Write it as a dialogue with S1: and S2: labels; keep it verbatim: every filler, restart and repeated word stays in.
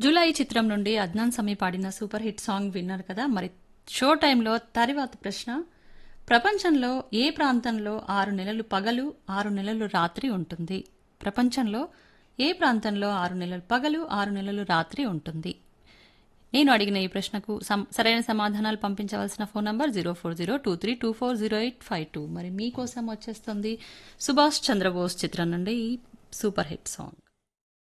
S1: July చిత్రం నుండి అద్నాన్ సమీ పాడిన సూపర్ హిట్ సాంగ్ విన్నారు కదా. మరి షో టైంలో తరువాత ప్రశ్న, ప్రపంచంలో ఏ ప్రాంతంలో ఆరు నెలలు పగలు ఆరు నెలలు రాత్రి ఉంటుంది? ప్రపంచంలో ఏ ప్రాంతంలో ఆరు నెలలు పగలు ఆరు నెలలు రాత్రి ఉంటుంది? నేను అడిగిన ఈ ప్రశ్నకు సం- సరైన సమాధానాలు పంపించవలసిన phone number zero four zero two three two four zero eight five two. మరి మీకోసం వచ్చేస్తుంది సుభాష్ చంద్రబోస్ చిత్రం నుండి ఈ సూపర్ హిట్ సాంగ్.